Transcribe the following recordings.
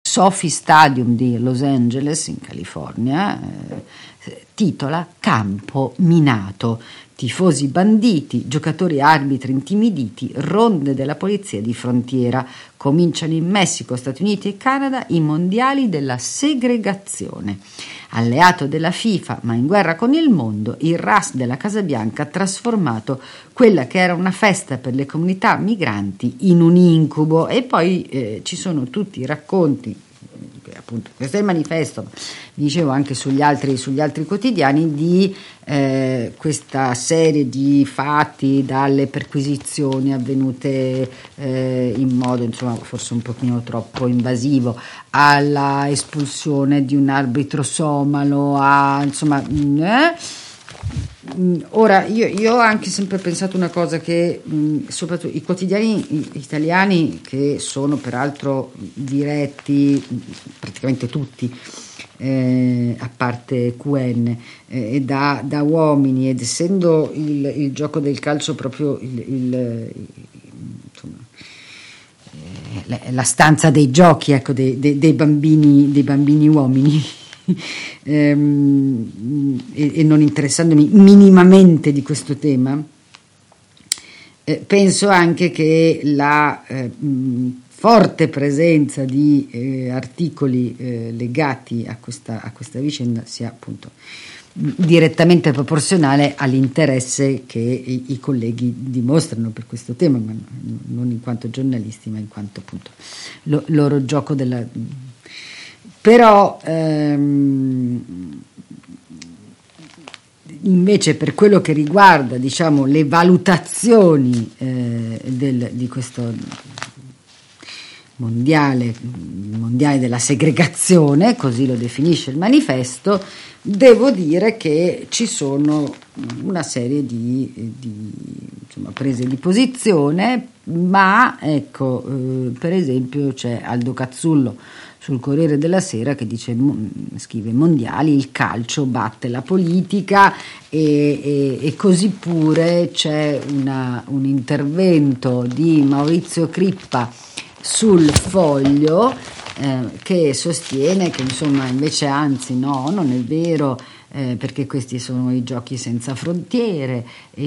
SoFi Stadium di Los Angeles, in California, titola Campo minato. Tifosi banditi, giocatori arbitri intimiditi, ronde della polizia di frontiera. Cominciano in Messico, Stati Uniti e Canada i mondiali della segregazione. Alleato della FIFA ma in guerra con il mondo, il RAS della Casa Bianca ha trasformato quella che era una festa per le comunità migranti in un incubo. E poi ci sono tutti i racconti, appunto questo è il manifesto, vi dicevo anche sugli altri quotidiani, di questa serie di fatti, dalle perquisizioni avvenute in modo insomma forse un pochino troppo invasivo, alla espulsione di un arbitro somalo, ora io ho anche sempre pensato una cosa, che soprattutto i quotidiani italiani, che sono peraltro diretti praticamente tutti, a parte QN, da uomini, ed essendo il gioco del calcio proprio la stanza dei giochi, ecco, dei bambini uomini, e non interessandomi minimamente di questo tema, penso anche che la forte presenza di articoli legati a questa vicenda sia appunto direttamente proporzionale all'interesse che i colleghi dimostrano per questo tema, ma non in quanto giornalisti, ma in quanto appunto loro gioco della... Però invece per quello che riguarda, diciamo, le valutazioni di questo mondiale della segregazione, così lo definisce il manifesto, devo dire che ci sono una serie di insomma, prese di posizione, ma ecco, per esempio c'è Aldo Cazzullo sul Corriere della Sera che scrive: mondiali, il calcio batte la politica, e così pure c'è un intervento di Maurizio Crippa sul Foglio, che sostiene che insomma invece anzi no, non è vero, perché questi sono i giochi senza frontiere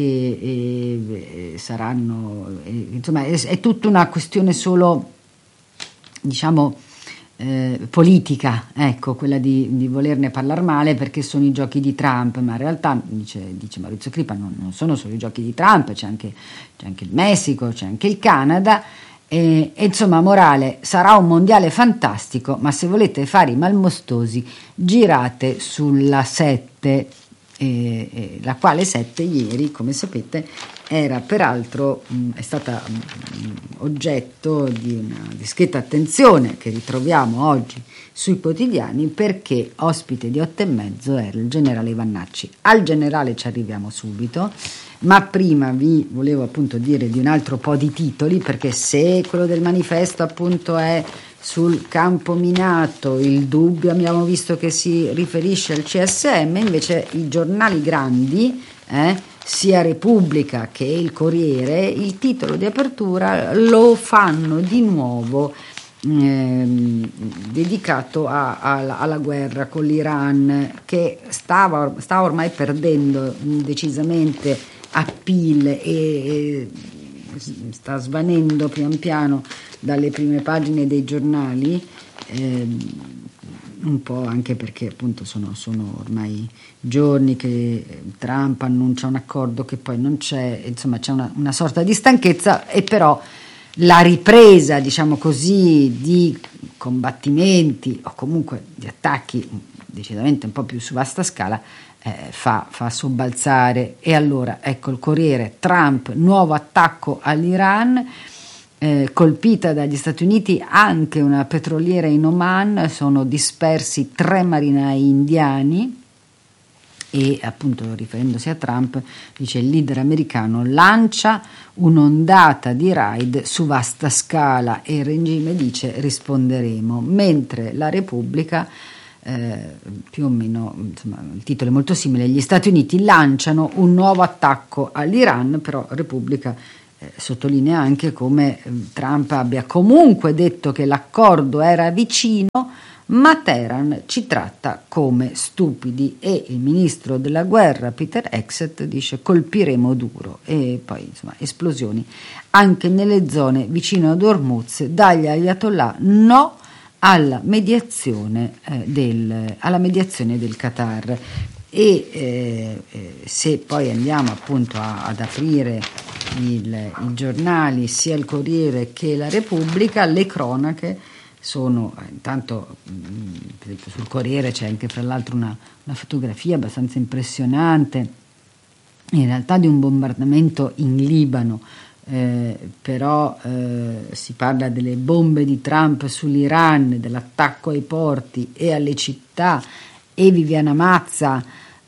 e saranno, insomma è tutta una questione solo, diciamo, politica, ecco, quella di volerne parlare male perché sono i giochi di Trump, ma in realtà dice Maurizio Crippa, non sono solo i giochi di Trump, c'è anche il Messico, c'è anche il Canada. E insomma, morale, sarà un mondiale fantastico, ma se volete fare i malmostosi girate sulla 7, la quale 7 ieri, come sapete, era peraltro è stata oggetto di una discreta attenzione che ritroviamo oggi sui quotidiani, perché ospite di 8:30 era il generale Ivannacci. Al generale ci arriviamo subito, ma prima vi volevo appunto dire di un altro po' di titoli, perché se quello del manifesto appunto è sul campo minato, il dubbio abbiamo visto che si riferisce al CSM, invece i giornali grandi, sia Repubblica che il Corriere, il titolo di apertura lo fanno di nuovo dedicato alla guerra con l'Iran, che sta ormai perdendo decisamente appeal e sta svanendo pian piano dalle prime pagine dei giornali, un po' anche perché appunto sono ormai giorni che Trump annuncia un accordo che poi non c'è, insomma c'è una sorta di stanchezza, e però la ripresa, diciamo così, di combattimenti o comunque di attacchi decisamente un po' più su vasta scala fa sobbalzare. E allora ecco il Corriere: Trump, nuovo attacco all'Iran, colpita dagli Stati Uniti anche una petroliera in Oman, sono dispersi 3 marinai indiani. E appunto, riferendosi a Trump, dice: il leader americano lancia un'ondata di raid su vasta scala e il regime dice risponderemo, mentre la Repubblica più o meno, insomma, il titolo è molto simile: gli Stati Uniti lanciano un nuovo attacco all'Iran, però Repubblica sottolinea anche come Trump abbia comunque detto che l'accordo era vicino, ma Teheran ci tratta come stupidi, e il ministro della guerra Peter Hegseth dice colpiremo duro, e poi insomma esplosioni anche nelle zone vicino ad Hormuz, dagli ayatollah no alla mediazione del Qatar. E se poi andiamo appunto ad aprire i giornali, sia il Corriere che la Repubblica, le cronache sono intanto, per esempio sul Corriere c'è anche fra l'altro una fotografia abbastanza impressionante in realtà di un bombardamento in Libano, però si parla delle bombe di Trump sull'Iran, dell'attacco ai porti e alle città, e Viviana Mazza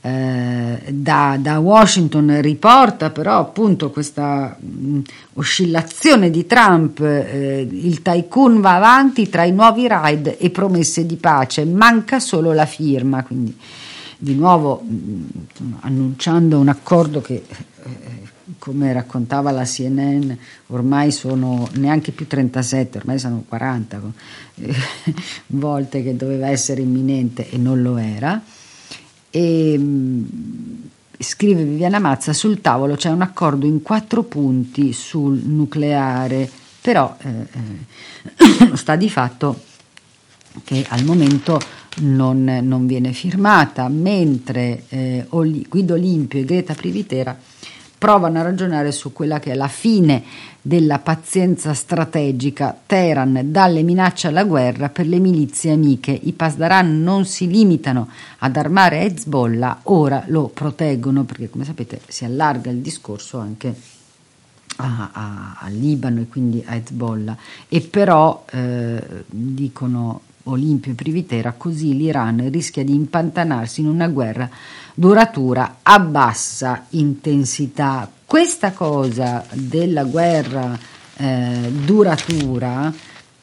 da Washington riporta però appunto questa oscillazione di Trump, il tycoon va avanti tra i nuovi raid e promesse di pace, manca solo la firma, quindi di nuovo annunciando un accordo che come raccontava la CNN ormai sono neanche più 37, ormai sono 40 volte che doveva essere imminente e non lo era. E scrive Viviana Mazza, sul tavolo c'è un accordo in 4 punti sul nucleare, però sta di fatto che al momento non viene firmata, mentre Guido Olimpio e Greta Privitera provano a ragionare su quella che è la fine della pazienza strategica. Teheran dalle minacce alla guerra per le milizie amiche. I Pasdaran non si limitano ad armare Hezbollah, ora lo proteggono, perché come sapete si allarga il discorso anche al Libano e quindi a Hezbollah. E però dicono Olimpio e Privitera, così l'Iran rischia di impantanarsi in una guerra duratura a bassa intensità. Questa cosa della guerra duratura,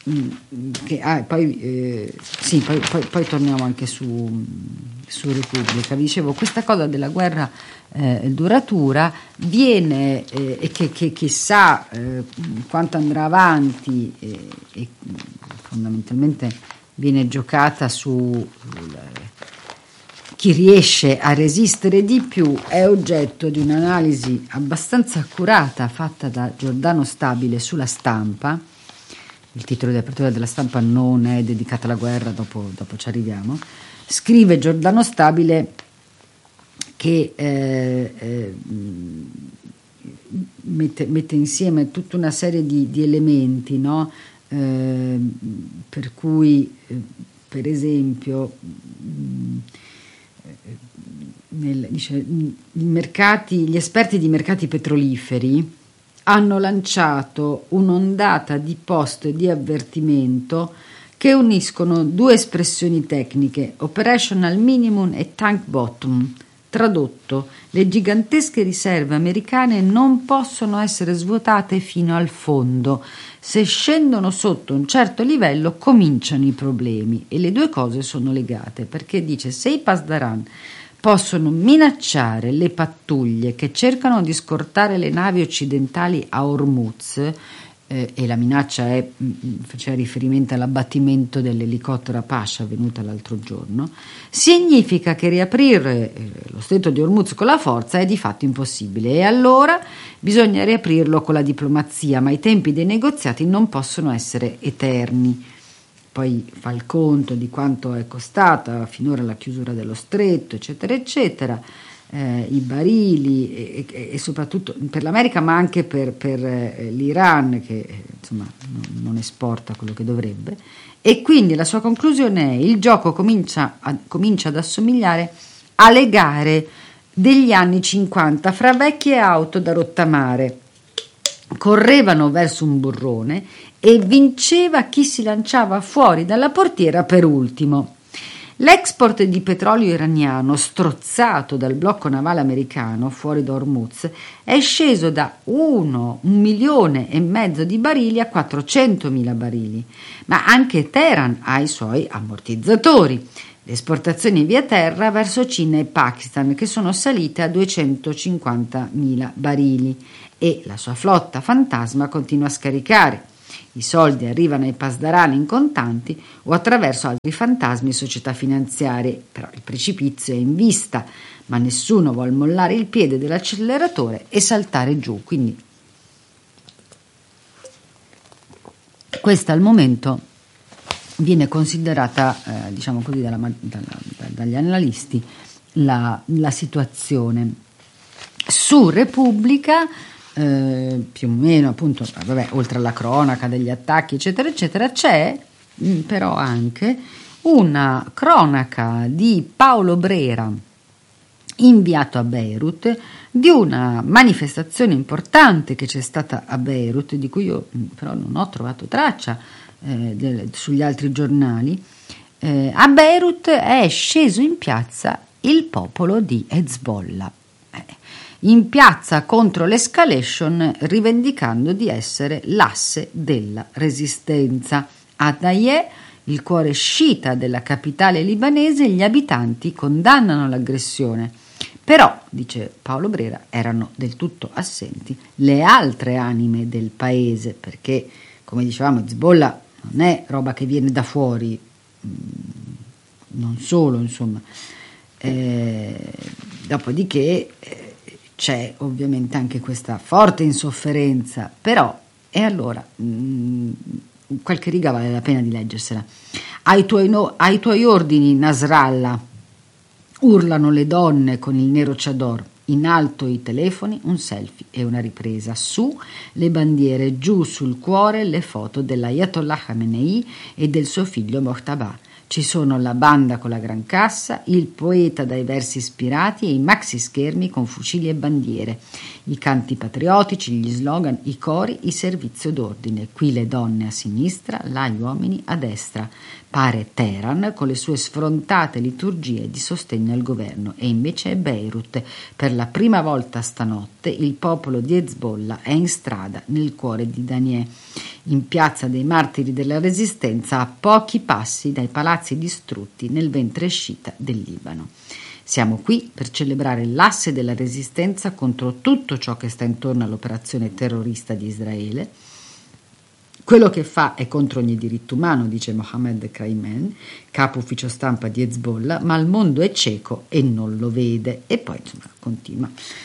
poi torniamo anche su Repubblica. Vi dicevo, questa cosa della guerra duratura viene e che chissà quanto andrà avanti, e fondamentalmente viene giocata su chi riesce a resistere di più, è oggetto di un'analisi abbastanza accurata fatta da Giordano Stabile sulla Stampa. Il titolo di apertura della Stampa non è dedicato alla guerra, dopo ci arriviamo. Scrive Giordano Stabile che mette insieme tutta una serie di elementi, no? Per cui per esempio gli esperti di mercati petroliferi hanno lanciato un'ondata di post di avvertimento che uniscono 2 espressioni tecniche, operational minimum e tank bottom. Tradotto, le gigantesche riserve americane non possono essere svuotate fino al fondo. Se scendono sotto un certo livello cominciano i problemi, e le 2 cose sono legate, perché dice se i Pasdaran possono minacciare le pattuglie che cercano di scortare le navi occidentali a Hormuz, e la minaccia faceva riferimento all'abbattimento dell'elicottero Apache avvenuta l'altro giorno, significa che riaprire lo stretto di Hormuz con la forza è di fatto impossibile, e allora bisogna riaprirlo con la diplomazia, ma i tempi dei negoziati non possono essere eterni. Poi fa il conto di quanto è costata finora la chiusura dello stretto, eccetera, eccetera, i barili e soprattutto per l'America, ma anche per l'Iran, che insomma non esporta quello che dovrebbe. E quindi la sua conclusione è: il gioco comincia ad assomigliare alle gare degli anni 50 fra vecchie auto da rottamare. Correvano verso un burrone e vinceva chi si lanciava fuori dalla portiera per ultimo. L'export di petrolio iraniano, strozzato dal blocco navale americano fuori da Hormuz, è sceso da 1,5 milioni di barili a 400.000 barili, ma anche Teheran ha i suoi ammortizzatori. Le esportazioni via terra verso Cina e Pakistan, che sono salite a 250.000 barili, e la sua flotta fantasma continua a scaricare. I soldi arrivano ai pasdarani in contanti o attraverso altri fantasmi e società finanziarie, però il precipizio è in vista, ma nessuno vuol mollare il piede dell'acceleratore e saltare giù. Quindi questa al momento viene considerata, diciamo così, dagli analisti la situazione. Su Repubblica, più o meno, appunto, oltre alla cronaca degli attacchi, eccetera, eccetera, c'è però anche una cronaca di Paolo Brera, inviato a Beirut, di una manifestazione importante che c'è stata a Beirut, di cui io però non ho trovato traccia sugli altri giornali. A Beirut è sceso in piazza il popolo di Hezbollah, in piazza contro l'escalation, rivendicando di essere l'asse della resistenza. A Naye, il cuore sciita della capitale libanese, gli abitanti condannano l'aggressione. Però, dice Paolo Brera, erano del tutto assenti le altre anime del paese, perché, come dicevamo, Hezbollah non è roba che viene da fuori, non solo, insomma. Dopodiché c'è ovviamente anche questa forte insofferenza, però, e allora, qualche riga vale la pena di leggersela. Ai tuoi ordini, Nasrallah, urlano le donne con il nero chador, in alto i telefoni, un selfie e una ripresa, su le bandiere, giù sul cuore le foto dell'Ayatollah Khamenei e del suo figlio Mojtaba. Ci sono la banda con la gran cassa, il poeta dai versi ispirati e i maxi schermi con fucili e bandiere, i canti patriottici, gli slogan, i cori, il servizio d'ordine. Qui le donne a sinistra, là gli uomini a destra. Pare Teheran con le sue sfrontate liturgie di sostegno al governo, e invece è Beirut. Per la prima volta stanotte il popolo di Hezbollah è in strada nel cuore di Danieh, in piazza dei martiri della resistenza, a pochi passi dai palazzi distrutti nel ventre sciita del Libano. Siamo qui per celebrare l'asse della resistenza contro tutto ciò che sta intorno all'operazione terrorista di Israele. Quello che fa è contro ogni diritto umano, dice Mohammed Kraimen, capo ufficio stampa di Hezbollah, ma il mondo è cieco e non lo vede. E poi insomma continua.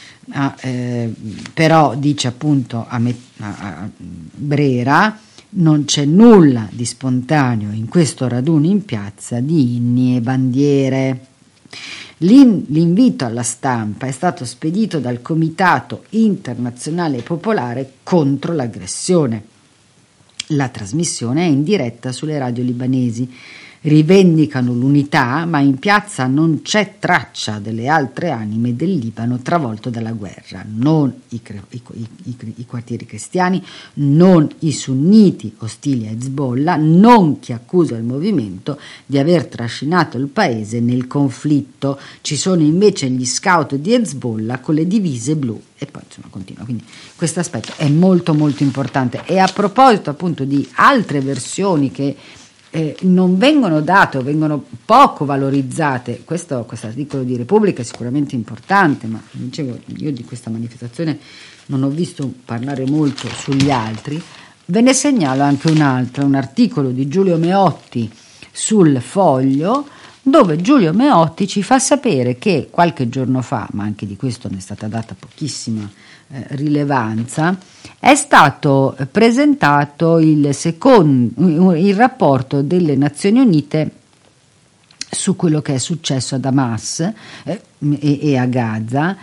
Però dice appunto a Brera, non c'è nulla di spontaneo in questo raduno in piazza di inni e bandiere. L'invito alla stampa è stato spedito dal Comitato Internazionale Popolare contro l'aggressione. La trasmissione è in diretta sulle radio libanesi. Rivendicano l'unità, ma in piazza non c'è traccia delle altre anime del Libano travolto dalla guerra, non i quartieri cristiani, non i sunniti ostili a Hezbollah, non chi accusa il movimento di aver trascinato il paese nel conflitto. Ci sono invece gli scout di Hezbollah con le divise blu. E poi insomma continua, quindi questo aspetto è molto molto importante. E a proposito appunto di altre versioni che non vengono date o vengono poco valorizzate, questo articolo di Repubblica è sicuramente importante, ma dicevo, io di questa manifestazione non ho visto parlare molto sugli altri. Ve ne segnalo anche un altro, un articolo di Giulio Meotti sul Foglio, dove Giulio Meotti ci fa sapere che qualche giorno fa, ma anche di questo ne è stata data pochissima rilevanza, è stato presentato il rapporto delle Nazioni Unite su quello che è successo a Hamas e a Gaza,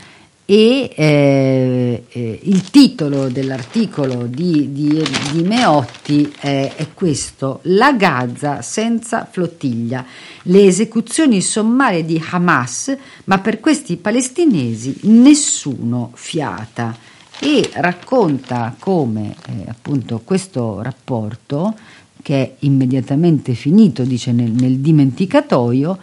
e il titolo dell'articolo di Meotti è questo: la Gaza senza flottiglia, le esecuzioni sommarie di Hamas, ma per questi palestinesi nessuno fiata, e racconta come appunto questo rapporto, che è immediatamente finito, dice, nel dimenticatoio,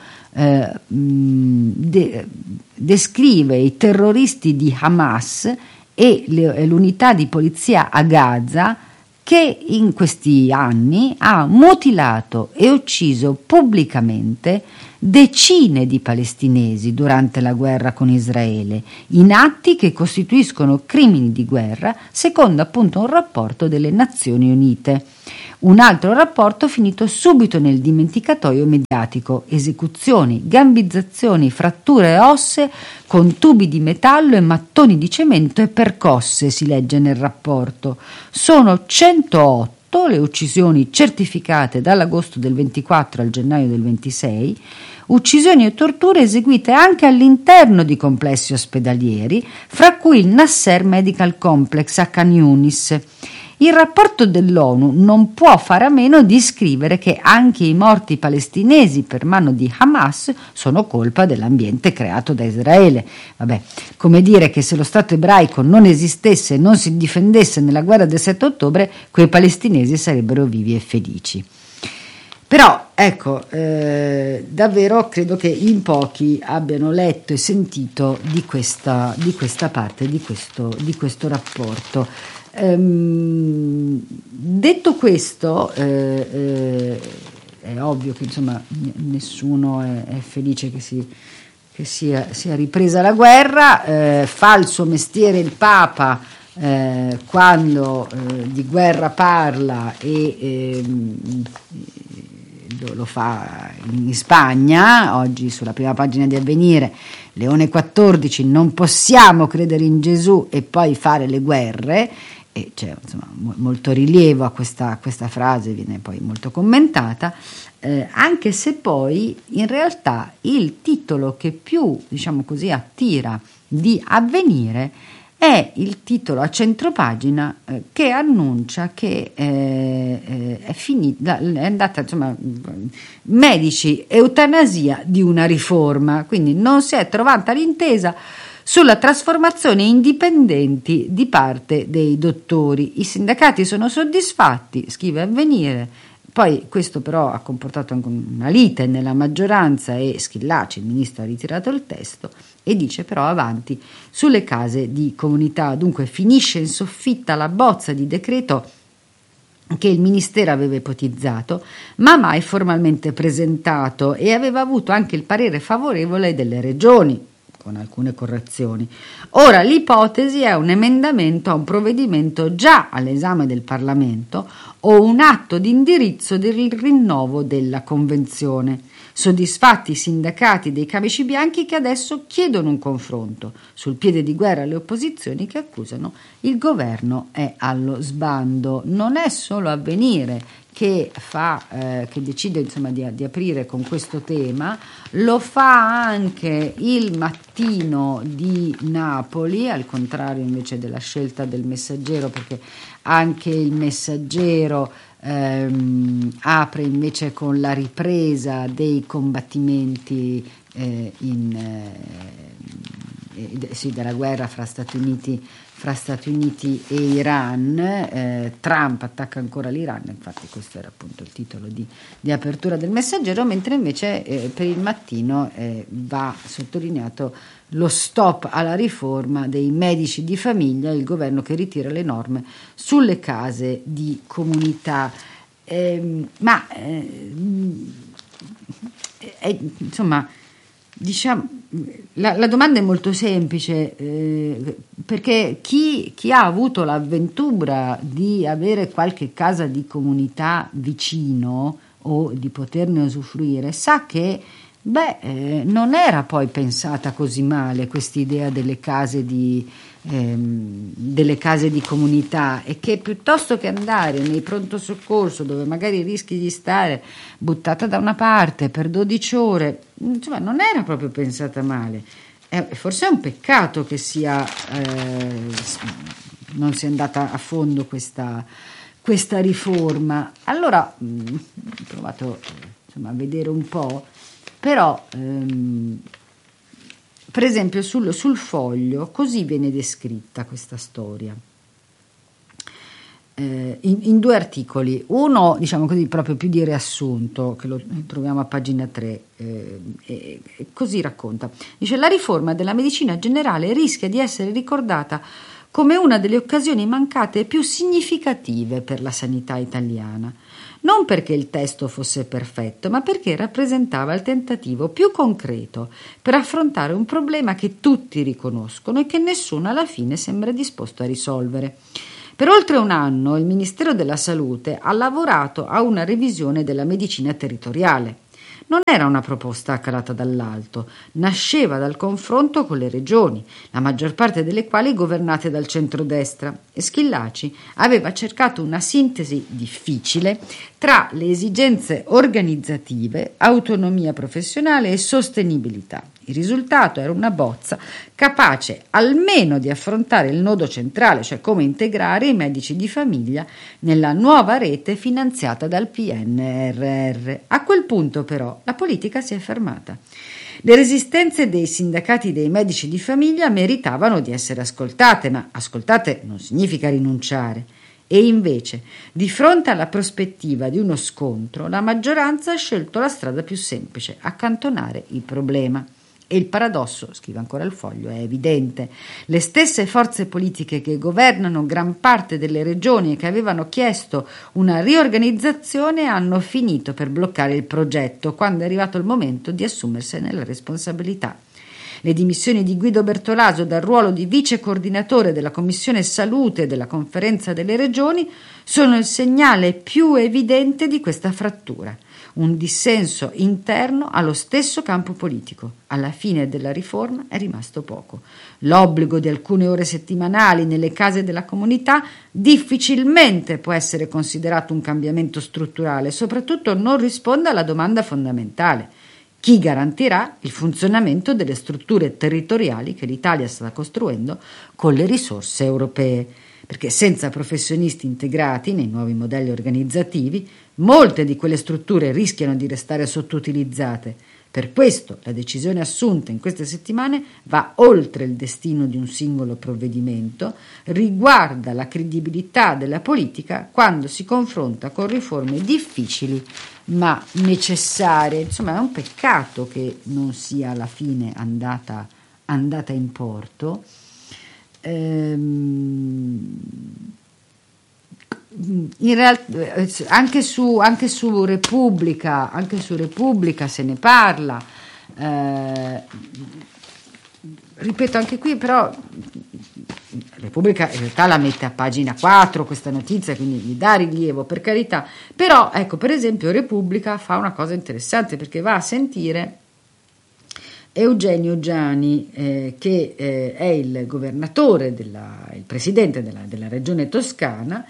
descrive i terroristi di Hamas e l'unità di polizia a Gaza, che in questi anni ha mutilato e ucciso pubblicamente decine di palestinesi durante la guerra con Israele, in atti che costituiscono crimini di guerra, secondo appunto un rapporto delle Nazioni Unite. Un altro rapporto finito subito nel dimenticatoio mediatico: esecuzioni, gambizzazioni, fratture ossee con tubi di metallo e mattoni di cemento e percosse, si legge nel rapporto. Sono 108 le uccisioni certificate dall'agosto del 24 al gennaio del 26, uccisioni e torture eseguite anche all'interno di complessi ospedalieri, fra cui il Nasser Medical Complex a Khan Yunis. Il rapporto dell'ONU non può fare a meno di scrivere che anche i morti palestinesi per mano di Hamas sono colpa dell'ambiente creato da Israele. Vabbè, come dire che se lo Stato ebraico non esistesse e non si difendesse nella guerra del 7 ottobre, quei palestinesi sarebbero vivi e felici. Però, ecco, davvero credo che in pochi abbiano letto e sentito di questa parte, di questo rapporto. Detto questo, è ovvio che insomma nessuno è felice che sia ripresa la guerra. Fa il suo mestiere il Papa quando di guerra parla e lo fa in Spagna. Oggi sulla prima pagina di Avvenire, Leone XIV: non possiamo credere in Gesù e poi fare le guerre. E c'è insomma molto rilievo a questa frase, viene poi molto commentata, anche se poi in realtà il titolo che più, diciamo così, attira di Avvenire è il titolo a centropagina che annuncia che è finita, è andata, insomma, medici, eutanasia di una riforma, quindi non si è trovata l'intesa sulla trasformazione indipendenti di parte dei dottori. I sindacati sono soddisfatti, scrive Avvenire. Poi questo però ha comportato anche una lite nella maggioranza e Schillaci, il ministro, ha ritirato il testo e dice però avanti sulle case di comunità. Dunque finisce in soffitta la bozza di decreto che il Ministero aveva ipotizzato, ma mai formalmente presentato, e aveva avuto anche il parere favorevole delle regioni, con alcune correzioni. Ora l'ipotesi è un emendamento a un provvedimento già all'esame del Parlamento o un atto di indirizzo del rinnovo della Convenzione. Soddisfatti i sindacati dei camici bianchi che adesso chiedono un confronto. Sul piede di guerra le opposizioni che accusano il governo è allo sbando. Non è solo Avvenire che decide insomma di aprire con questo tema, lo fa anche il Mattino di Napoli, al contrario invece della scelta del Messaggero, perché anche il Messaggero apre invece con la ripresa dei combattimenti della guerra fra Stati Uniti e Iran. Trump attacca ancora l'Iran, infatti questo era appunto il titolo di apertura del Messaggero, mentre invece per il Mattino va sottolineato lo stop alla riforma dei medici di famiglia, il governo che ritira le norme sulle case di comunità. Insomma, diciamo, la domanda è molto semplice, perché chi ha avuto l'avventura di avere qualche casa di comunità vicino o di poterne usufruire sa che non era poi pensata così male quest'idea delle case di comunità, e che piuttosto che andare nei pronto soccorso dove magari rischi di stare buttata da una parte per 12 ore, insomma non era proprio pensata male. Forse è un peccato che non sia andata a fondo questa riforma. Allora ho provato insomma a vedere un po', però per esempio sul Foglio così viene descritta questa storia in due articoli. Uno, diciamo così, proprio più di riassunto, che lo troviamo a pagina 3, e così racconta. Dice: la riforma della medicina generale rischia di essere ricordata come una delle occasioni mancate più significative per la sanità italiana. Non perché il testo fosse perfetto, ma perché rappresentava il tentativo più concreto per affrontare un problema che tutti riconoscono e che nessuno alla fine sembra disposto a risolvere. Per oltre un anno il Ministero della Salute ha lavorato a una revisione della medicina territoriale. Non era una proposta calata dall'alto, nasceva dal confronto con le regioni, la maggior parte delle quali governate dal centrodestra, e Schillaci aveva cercato una sintesi difficile tra le esigenze organizzative, autonomia professionale e sostenibilità. Il risultato era una bozza capace almeno di affrontare il nodo centrale, cioè come integrare i medici di famiglia nella nuova rete finanziata dal PNRR. A quel punto però la politica si è fermata. Le resistenze dei sindacati dei medici di famiglia meritavano di essere ascoltate, ma ascoltate non significa rinunciare. E invece, di fronte alla prospettiva di uno scontro, la maggioranza ha scelto la strada più semplice: accantonare il problema. E il paradosso, scrive ancora il Foglio, è evidente. Le stesse forze politiche che governano gran parte delle regioni e che avevano chiesto una riorganizzazione hanno finito per bloccare il progetto quando è arrivato il momento di assumersene la responsabilità. Le dimissioni di Guido Bertolaso dal ruolo di vice coordinatore della Commissione Salute della Conferenza delle Regioni sono il segnale più evidente di questa frattura. Un dissenso interno allo stesso campo politico. Alla fine della riforma è rimasto poco. L'obbligo di alcune ore settimanali nelle case della comunità difficilmente può essere considerato un cambiamento strutturale, soprattutto non risponde alla domanda fondamentale: chi garantirà il funzionamento delle strutture territoriali che l'Italia sta costruendo con le risorse europee? Perché senza professionisti integrati nei nuovi modelli organizzativi, molte di quelle strutture rischiano di restare sottoutilizzate. Per questo la decisione assunta in queste settimane va oltre il destino di un singolo provvedimento, riguarda la credibilità della politica quando si confronta con riforme difficili ma necessarie. Insomma, è un peccato che non sia alla fine andata in porto. In realtà anche su Repubblica se ne parla, ripeto, anche qui però Repubblica in realtà la mette a pagina 4 questa notizia, quindi gli dà rilievo, per carità, però ecco, per esempio Repubblica fa una cosa interessante perché va a sentire Eugenio Giani, che è il governatore, il presidente della regione Toscana,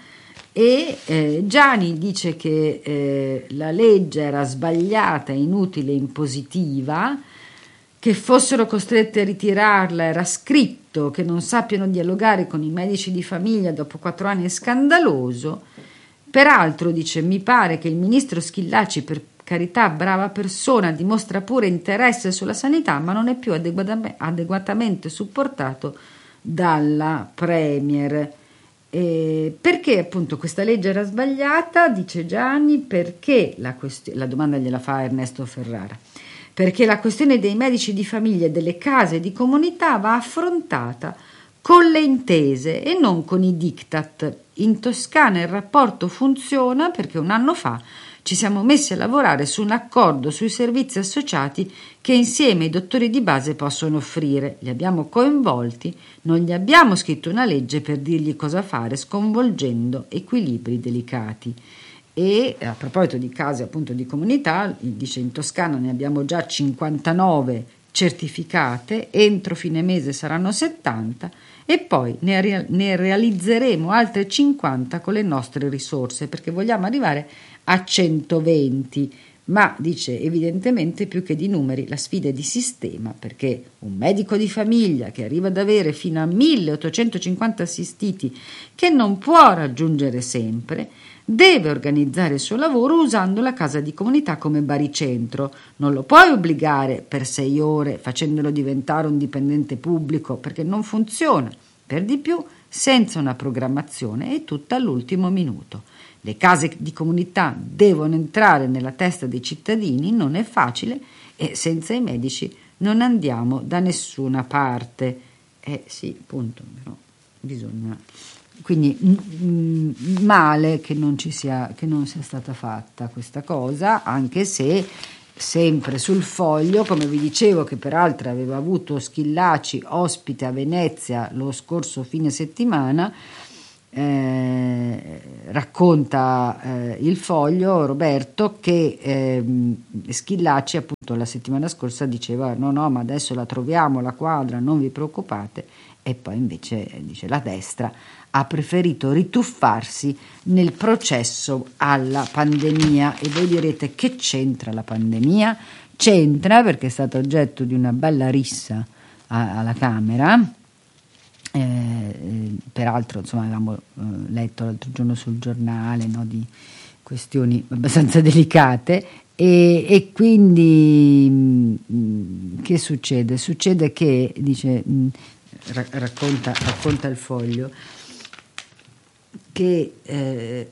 e Giani dice che la legge era sbagliata, inutile, impositiva, che fossero costretti a ritirarla, era scritto che non sappiano dialogare con i medici di famiglia dopo 4 anni è scandaloso. Peraltro, dice, mi pare che il ministro Schillaci, per carità, brava persona, dimostra pure interesse sulla sanità, ma non è più adeguatamente supportato dalla Premier. Perché appunto questa legge era sbagliata, dice Gianni, perché la domanda gliela fa Ernesto Ferrara, perché la questione dei medici di famiglia e delle case di comunità va affrontata con le intese e non con i diktat. In Toscana il rapporto funziona perché un anno fa ci siamo messi a lavorare su un accordo sui servizi associati che insieme i dottori di base possono offrire. Li abbiamo coinvolti, non gli abbiamo scritto una legge per dirgli cosa fare, sconvolgendo equilibri delicati. E a proposito di case appunto di comunità, dice in Toscana ne abbiamo già 59 certificate, entro fine mese saranno 70 e poi ne realizzeremo altre 50 con le nostre risorse perché vogliamo arrivare a 120, ma dice evidentemente più che di numeri la sfida è di sistema, perché un medico di famiglia che arriva ad avere fino a 1850 assistiti che non può raggiungere sempre deve organizzare il suo lavoro usando la casa di comunità come baricentro. Non lo puoi obbligare per 6 ore facendolo diventare un dipendente pubblico perché non funziona. Per di più, senza una programmazione è tutta all'ultimo minuto. Le case di comunità devono entrare nella testa dei cittadini, non è facile e senza i medici non andiamo da nessuna parte. Sì, appunto, però quindi male che non sia stata fatta questa cosa, anche se sempre sul Foglio, come vi dicevo, che peraltro aveva avuto Schillaci ospite a Venezia lo scorso fine settimana, racconta il Foglio, Roberto, che Schillaci appunto la settimana scorsa diceva no, ma adesso la troviamo la quadra, non vi preoccupate, e poi invece dice la destra ha preferito rituffarsi nel processo alla pandemia. E voi direte: che c'entra la pandemia? C'entra perché è stato oggetto di una bella rissa alla Camera. Peraltro, insomma, avevamo letto l'altro giorno sul giornale, no, di questioni abbastanza delicate, e quindi che succede? Succede che, dice, racconta il Foglio, che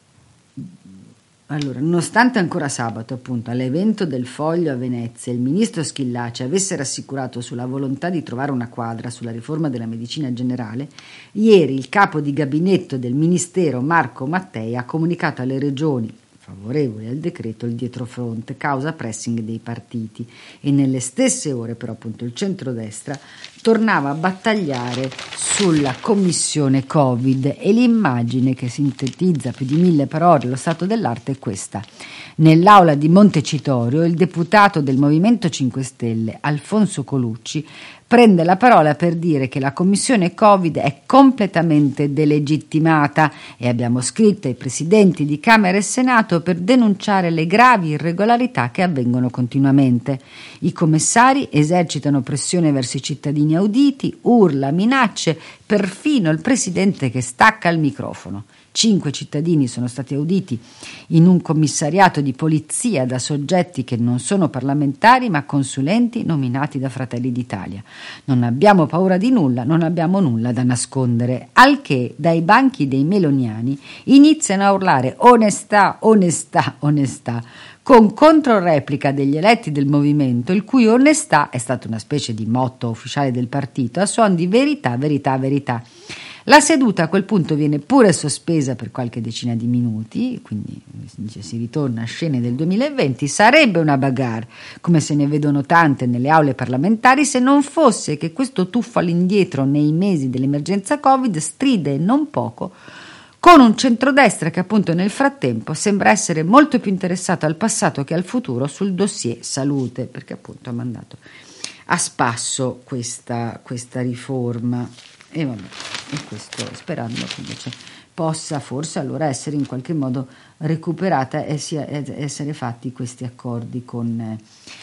allora, nonostante ancora sabato, appunto, all'evento del Foglio a Venezia, il ministro Schillaci avesse rassicurato sulla volontà di trovare una quadra sulla riforma della medicina generale, ieri il capo di gabinetto del ministero Marco Mattei ha comunicato alle regioni favorevoli al decreto il dietrofront causa pressing dei partiti, e nelle stesse ore però appunto il centrodestra tornava a battagliare sulla commissione Covid, e l'immagine che sintetizza più di 1000 parole lo stato dell'arte è questa. Nell'aula di Montecitorio il deputato del Movimento 5 Stelle Alfonso Colucci prende la parola per dire che la commissione Covid è completamente delegittimata, e abbiamo scritto ai presidenti di Camera e Senato per denunciare le gravi irregolarità che avvengono continuamente. I commissari esercitano pressione verso i cittadini auditi, urla, minacce, perfino il presidente che stacca il microfono. 5 cittadini sono stati auditi in un commissariato di polizia da soggetti che non sono parlamentari ma consulenti nominati da Fratelli d'Italia. Non abbiamo paura di nulla, non abbiamo nulla da nascondere, al che dai banchi dei meloniani iniziano a urlare onestà, onestà, onestà, con controreplica degli eletti del movimento, il cui onestà è stata una specie di motto ufficiale del partito a suon di verità, verità, verità. La seduta a quel punto viene pure sospesa per qualche decina di minuti, quindi si ritorna a scene del 2020. Sarebbe una bagarre, come se ne vedono tante nelle aule parlamentari, se non fosse che questo tuffo all'indietro nei mesi dell'emergenza Covid stride non poco con un centrodestra che appunto nel frattempo sembra essere molto più interessato al passato che al futuro sul dossier salute, perché appunto ha mandato a spasso questa riforma. E vabbè, e questo sperando che invece possa forse allora essere in qualche modo recuperata e essere fatti questi accordi con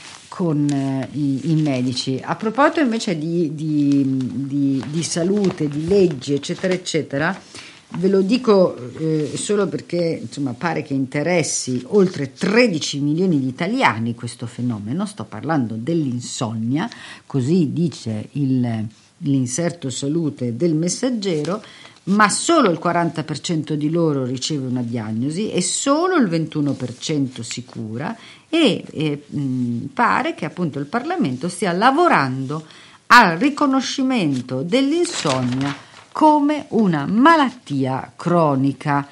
i medici. A proposito invece di salute, di leggi, eccetera, eccetera, ve lo dico solo perché insomma pare che interessi oltre 13 milioni di italiani questo fenomeno. Sto parlando dell'insonnia, così dice l'inserto salute del Messaggero, ma solo il 40% di loro riceve una diagnosi e solo il 21% si cura, e pare che appunto il Parlamento stia lavorando al riconoscimento dell'insonnia come una malattia cronica,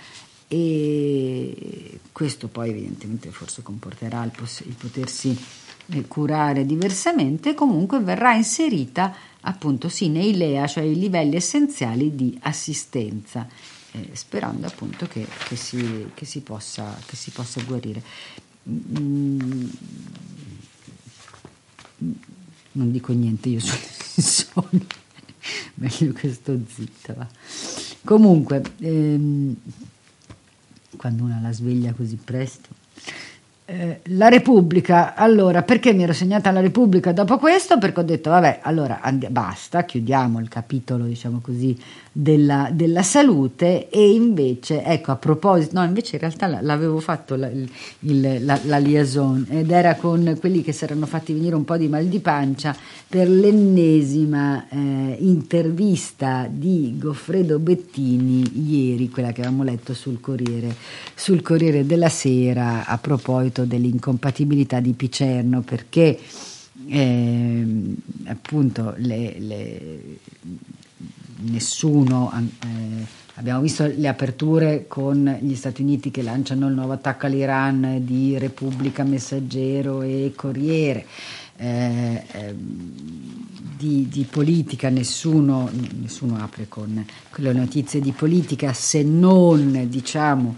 e questo poi evidentemente forse comporterà il potersi curare diversamente. Comunque verrà inserita appunto sì nei LEA, cioè i livelli essenziali di assistenza, sperando appunto che si possa guarire. Non dico niente io sono meglio che sto zitta, va. Comunque quando una la sveglia così presto. La Repubblica, allora, perché mi ero segnata la Repubblica dopo questo? Perché ho detto vabbè, allora basta, chiudiamo il capitolo, diciamo così, della salute, e invece, ecco, a proposito, no, invece in realtà l'avevo fatto la liaison, ed era con quelli che si erano fatti venire un po' di mal di pancia per l'ennesima intervista di Goffredo Bettini ieri, quella che avevamo letto sul Corriere della Sera, a proposito dell'incompatibilità di Picerno, perché appunto nessuno, abbiamo visto le aperture con gli Stati Uniti che lanciano il nuovo attacco all'Iran di Repubblica, Messaggero e Corriere. Di politica nessuno apre con le notizie di politica, se non diciamo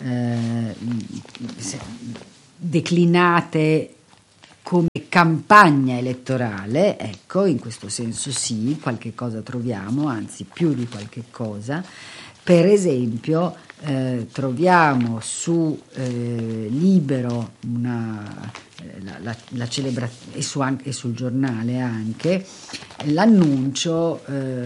declinate come campagna elettorale. Ecco, in questo senso sì, qualche cosa troviamo, anzi più di qualche cosa. Per esempio troviamo su Libero la celebrazione, e sul giornale anche, l'annuncio,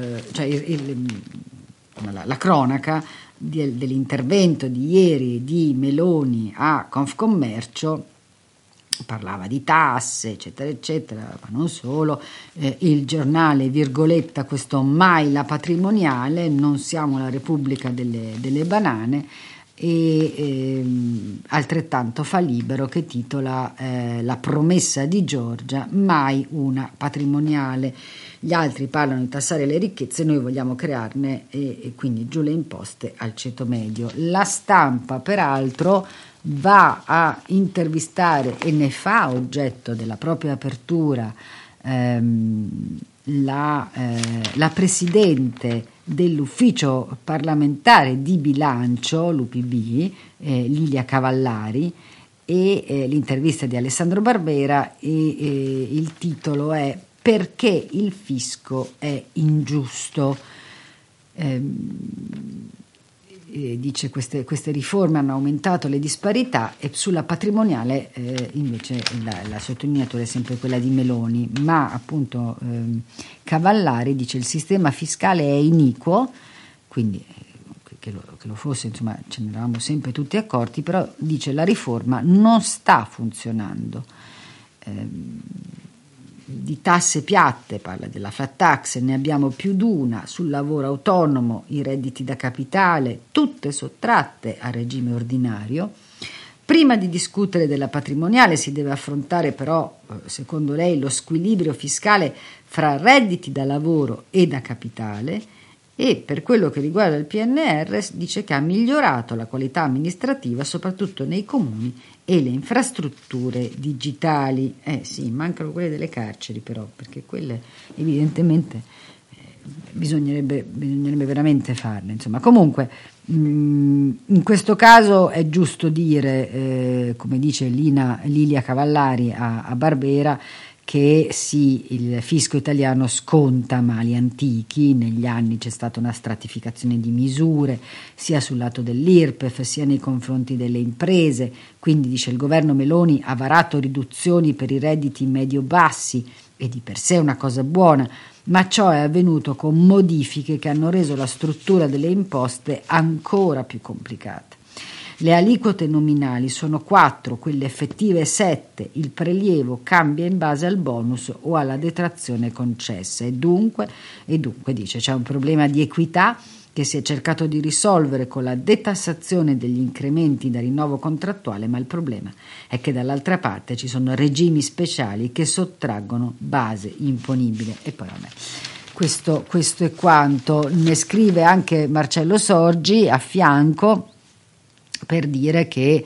la cronaca dell'intervento di ieri di Meloni a Confcommercio. Parlava di tasse, eccetera, eccetera, ma non solo. Il giornale virgoletta questo mai la patrimoniale, non siamo la Repubblica delle banane, e altrettanto fa Libero che titola la promessa di Giorgia, mai una patrimoniale. Gli altri parlano di tassare le ricchezze, noi vogliamo crearne e quindi giù le imposte al ceto medio. La Stampa peraltro va a intervistare, e ne fa oggetto della propria apertura, la presidente dell'ufficio parlamentare di bilancio, l'UPB, Lilia Cavallari, e l'intervista di Alessandro Barbera, e il titolo è "Perché il fisco è ingiusto". Dice queste riforme hanno aumentato le disparità, e sulla patrimoniale invece la sottolineatura è sempre quella di Meloni, ma appunto Cavallari dice il sistema fiscale è iniquo, quindi che lo fosse, insomma, ce ne eravamo sempre tutti accorti, però dice la riforma non sta funzionando. Di tasse piatte parla della flat tax, ne abbiamo più d'una, sul lavoro autonomo, i redditi da capitale, tutte sottratte a regime ordinario. Prima di discutere della patrimoniale si deve affrontare però, secondo lei, lo squilibrio fiscale fra redditi da lavoro e da capitale, e per quello che riguarda il PNR dice che ha migliorato la qualità amministrativa soprattutto nei comuni e le infrastrutture digitali. Sì, mancano quelle delle carceri però, perché quelle evidentemente bisognerebbe veramente farle. Insomma, comunque in questo caso è giusto dire, come dice Lilia Cavallari a Barbera, che sì, il fisco italiano sconta mali antichi, negli anni c'è stata una stratificazione di misure sia sul lato dell'IRPEF sia nei confronti delle imprese, quindi dice il governo Meloni ha varato riduzioni per i redditi medio-bassi, e di per sé è una cosa buona, ma ciò è avvenuto con modifiche che hanno reso la struttura delle imposte ancora più complicata. Le aliquote nominali sono 4, quelle effettive 7, il prelievo cambia in base al bonus o alla detrazione concessa, e dunque dice c'è un problema di equità che si è cercato di risolvere con la detassazione degli incrementi da rinnovo contrattuale, ma il problema è che dall'altra parte ci sono regimi speciali che sottraggono base imponibile. E poi vabbè, questo è quanto. Ne scrive anche Marcello Sorgi a fianco, per dire che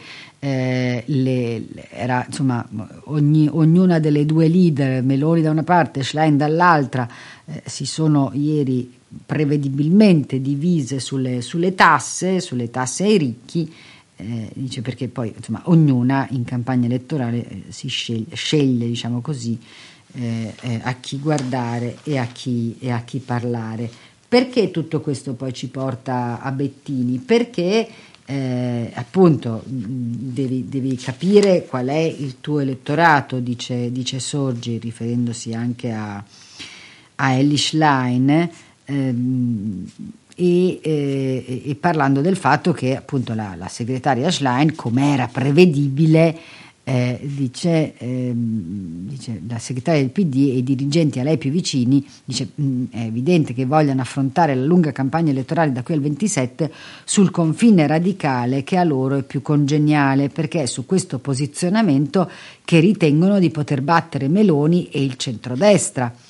era insomma ognuna delle due leader, Meloni da una parte, Schlein dall'altra, si sono ieri prevedibilmente divise sulle tasse ai ricchi, dice, perché poi insomma ognuna in campagna elettorale si sceglie diciamo così, a chi guardare e a chi parlare. Perché tutto questo poi ci porta a Bettini? Perché appunto devi capire qual è il tuo elettorato, dice Sorgi, riferendosi anche a Elly Schlein, e parlando del fatto che appunto la segretaria Schlein, come era prevedibile, dice la segretaria del PD e i dirigenti a lei più vicini, dice è evidente che vogliano affrontare la lunga campagna elettorale da qui al 27 sul confine radicale che a loro è più congeniale, perché è su questo posizionamento che ritengono di poter battere Meloni e il centrodestra.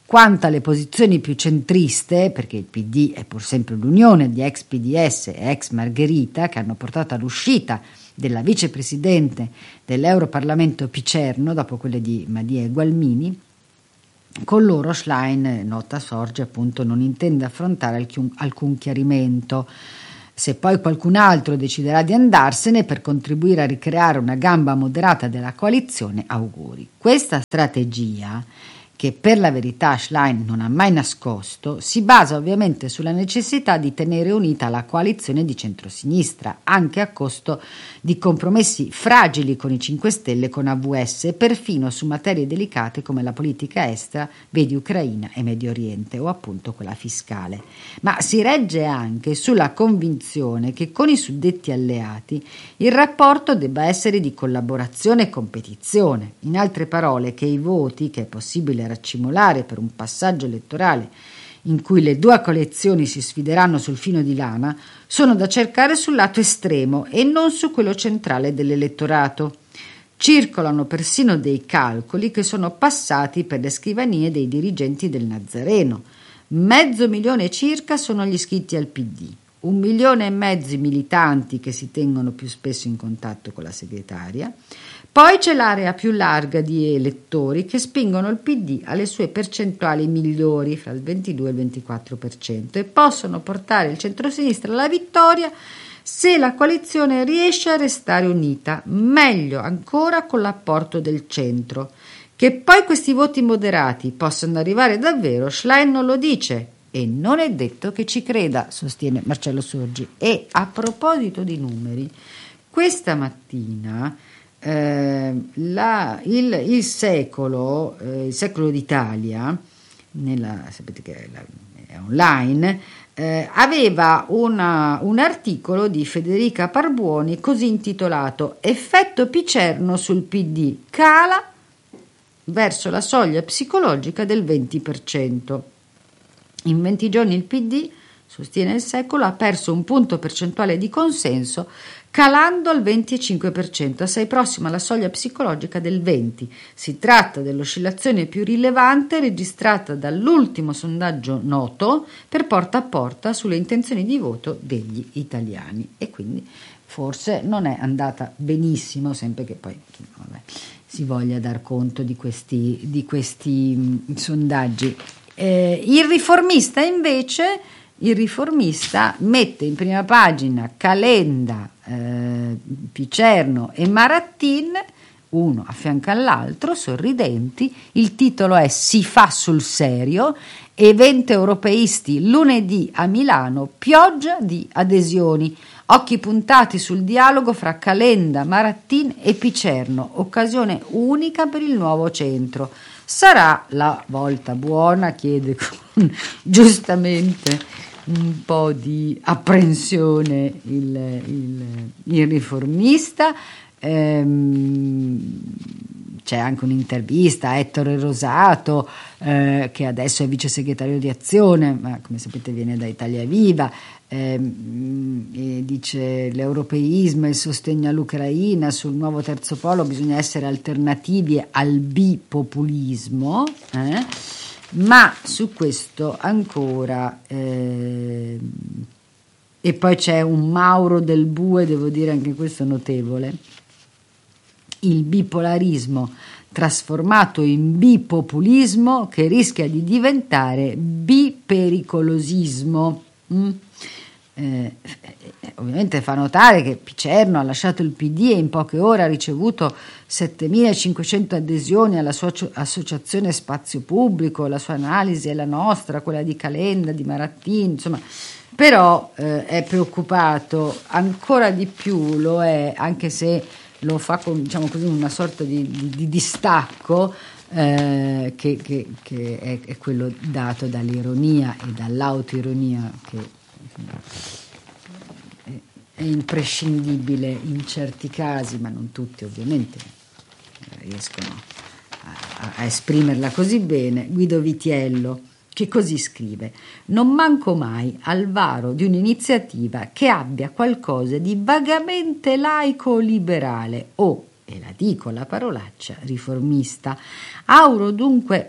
Quanto alle posizioni più centriste, perché il PD è pur sempre l'unione di ex PDS e ex Margherita che hanno portato all'uscita della vicepresidente dell'Europarlamento Picerno dopo quelle di Madia e Gualmini, con loro Schlein, nota sorge, appunto, non intende affrontare alcun chiarimento. Se poi qualcun altro deciderà di andarsene per contribuire a ricreare una gamba moderata della coalizione, auguri. Questa strategia, che per la verità Schlein non ha mai nascosto, si basa ovviamente sulla necessità di tenere unita la coalizione di centrosinistra, anche a costo di compromessi fragili con i 5 Stelle e con AVS, perfino su materie delicate come la politica estera, vedi Ucraina e Medio Oriente, o appunto quella fiscale. Ma si regge anche sulla convinzione che con i suddetti alleati il rapporto debba essere di collaborazione e competizione. In altre parole, che i voti che è possibile raccimolare per un passaggio elettorale in cui le due coalizioni si sfideranno sul filo di lana sono da cercare sul lato estremo e non su quello centrale dell'elettorato. Circolano persino dei calcoli che sono passati per le scrivanie dei dirigenti del Nazareno. 500.000 circa sono gli iscritti al PD, 1,5 milioni i militanti che si tengono più spesso in contatto con la segretaria. Poi c'è l'area più larga di elettori che spingono il PD alle sue percentuali migliori, fra il 22 e il 24%, e possono portare il centrosinistra alla vittoria se la coalizione riesce a restare unita, meglio ancora con l'apporto del centro. Che poi questi voti moderati possano arrivare davvero, Schlein non lo dice e non è detto che ci creda, sostiene Marcello Sorgi. E a proposito di numeri, questa mattina il secolo d'Italia, sapete che è online, aveva un articolo di Federica Parbuoni così intitolato "Effetto Picerno sul PD, cala verso la soglia psicologica del 20%. In 20 giorni il PD", sostiene il secolo, "ha perso un punto percentuale di consenso, calando al 25%, assai prossima alla soglia psicologica del 20%. Si tratta dell'oscillazione più rilevante registrata dall'ultimo sondaggio noto per Porta a Porta sulle intenzioni di voto degli italiani". E quindi forse non è andata benissimo, sempre che poi si voglia dar conto di questi sondaggi. Il Riformista mette in prima pagina Calenda, Picerno e Marattin, uno a fianco all'altro, sorridenti. Il titolo è "Si fa sul serio, evento europeisti lunedì a Milano, pioggia di adesioni, occhi puntati sul dialogo fra Calenda, Marattin e Picerno, occasione unica per il nuovo centro. Sarà la volta buona?", chiede con giustamente un po' di apprensione il Riformista. C'è anche un'intervista a Ettore Rosato, che adesso è vice segretario di Azione, ma come sapete viene da Italia Viva, e dice: "L'europeismo e il sostegno all'Ucraina, sul nuovo terzo polo bisogna essere alternativi al bipopulismo", ma su questo ancora e poi c'è un Mauro Del Bue, devo dire anche questo notevole: "Il bipolarismo trasformato in bipopulismo che rischia di diventare bipericolosismo". Ovviamente fa notare che Picerno ha lasciato il PD e in poche ore ha ricevuto 7.500 adesioni alla sua associazione Spazio Pubblico. La sua analisi è la nostra, quella di Calenda, di Marattin, insomma. Però è preoccupato, ancora di più lo è, anche se lo fa con, diciamo così, una sorta di distacco, che è quello dato dall'ironia e dall'autoironia, che è imprescindibile in certi casi, ma non tutti ovviamente riescono a esprimerla così bene. Guido Vitiello, che così scrive: "Non manco mai al varo di un'iniziativa che abbia qualcosa di vagamente laico o liberale, o e la dico la parolaccia, riformista. Auguro dunque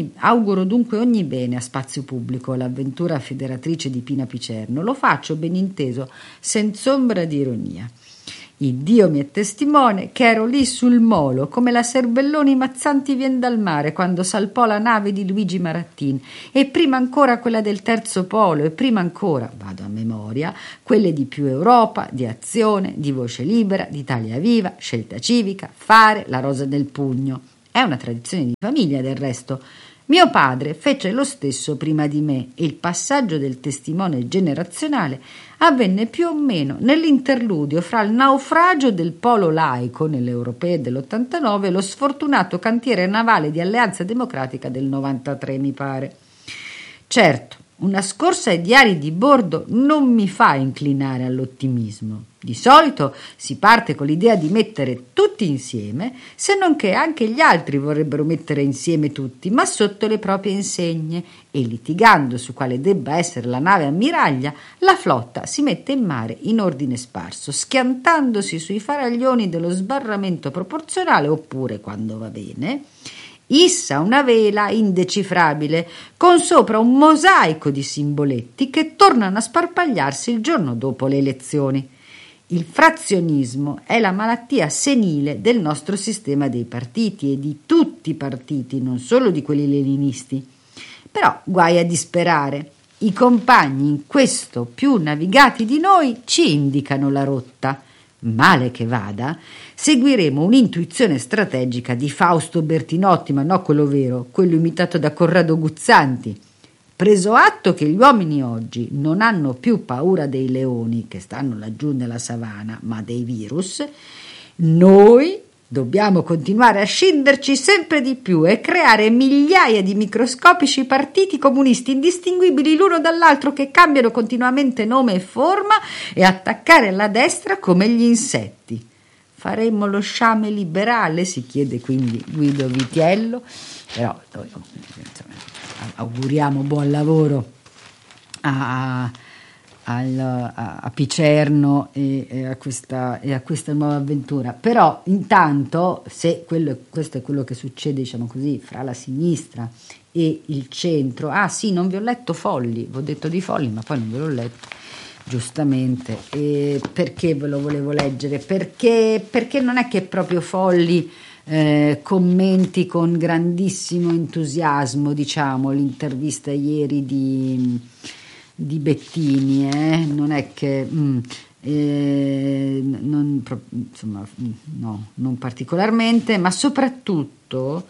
ogni bene a Spazio Pubblico, l'avventura federatrice di Pina Picerno. Lo faccio, ben inteso, senza ombra di ironia. Il Dio mi è testimone che ero lì sul molo come la Serbelloni Mazzanti vien dal mare quando salpò la nave di Luigi Marattin, e prima ancora quella del Terzo Polo, e prima ancora, vado a memoria, quelle di Più Europa, di Azione, di Voce Libera, di Italia Viva, Scelta Civica, Fare, La Rosa del Pugno. È una tradizione di famiglia, del resto. Mio padre fece lo stesso prima di me e il passaggio del testimone generazionale avvenne più o meno nell'interludio fra il naufragio del polo laico nelle europee dell'89 e lo sfortunato cantiere navale di Alleanza Democratica del 93, mi pare. Certo, una scorsa ai diari di bordo non mi fa inclinare all'ottimismo. Di solito si parte con l'idea di mettere tutti insieme, se non che anche gli altri vorrebbero mettere insieme tutti, ma sotto le proprie insegne, e litigando su quale debba essere la nave ammiraglia, la flotta si mette in mare in ordine sparso, schiantandosi sui faraglioni dello sbarramento proporzionale, oppure, quando va bene, issa una vela indecifrabile con sopra un mosaico di simboletti che tornano a sparpagliarsi il giorno dopo le elezioni. Il frazionismo è la malattia senile del nostro sistema dei partiti e di tutti i partiti, non solo di quelli leninisti. Però guai a disperare. I compagni in questo più navigati di noi ci indicano la rotta. Male che vada, seguiremo un'intuizione strategica di Fausto Bertinotti, ma no quello vero, quello imitato da Corrado Guzzanti. Preso atto che gli uomini oggi non hanno più paura dei leoni che stanno laggiù nella savana, ma dei virus, noi dobbiamo continuare a scinderci sempre di più e creare migliaia di microscopici partiti comunisti indistinguibili l'uno dall'altro che cambiano continuamente nome e forma e attaccare alla destra come gli insetti. Faremmo lo sciame liberale, si chiede quindi Guido Vitiello, però auguriamo buon lavoro a Picerno e a questa nuova avventura. Però intanto, se questo è quello che succede, diciamo così, fra la sinistra e il centro. Ah sì, non vi ho letto Folli, vi ho detto di Folli ma poi non ve l'ho letto, giustamente. E perché ve lo volevo leggere? Perché non è che proprio Folli commenti con grandissimo entusiasmo, diciamo, l'intervista ieri di Bettini, non è che non particolarmente, ma soprattutto